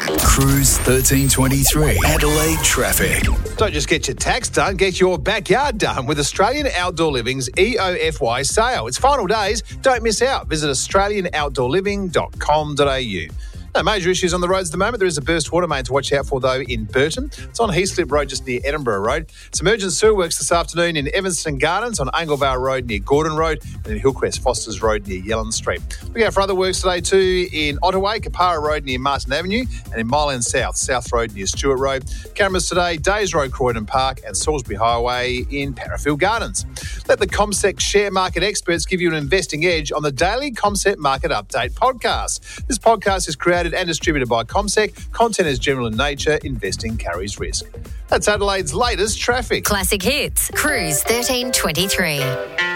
Cruise 1323, Adelaide traffic. Don't just get your tax done, get your backyard done with Australian Outdoor Living's EOFY sale. It's final days. Don't miss out. Visit australianoutdoorliving.com.au. No major issues on the roads at the moment. There is a burst water main to watch out for, though, in Burton. It's on Heathslip Road, just near Edinburgh Road. Some urgent sewer works this afternoon in Evanston Gardens, on Anglevale Road near Gordon Road, and in Hillcrest Fosters Road near Yellen Street. Look out for other works today, too, in Ottaway, Capara Road near Martin Avenue, and in Mile End South, South Road near Stewart Road. Cameras today, Days Road, Croydon Park, and Salisbury Highway in Parafield Gardens. Let the CommSec share market experts give you an investing edge on the daily CommSec Market Update podcast. This podcast is created and distributed by CommSec. Content is general in nature. Investing carries risk. That's Adelaide's latest traffic. Classic Hits, Cruise 1323.